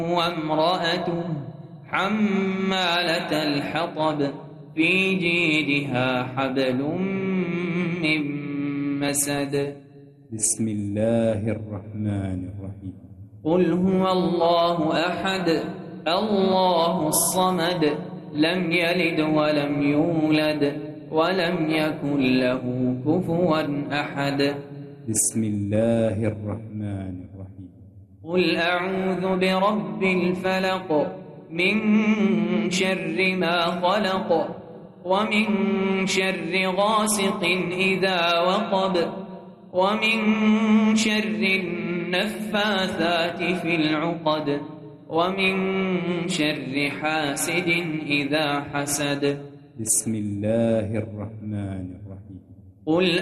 وامرأته حمالة الحطب في جيدها حبل من مسد. بسم الله الرحمن الرحيم. قل هو الله أحد الله الصمد لم يلد ولم يولد ولم يكن له كفوا أحد. بسم الله الرحمن الرحيم. قل أعوذ برب الفلق من شر ما خلق ومن شر غاسق إذا وقب ومن شر النفاثات في العقد ومن شر حاسد إذا حسد. بسم الله الرحمن الرحيم. قل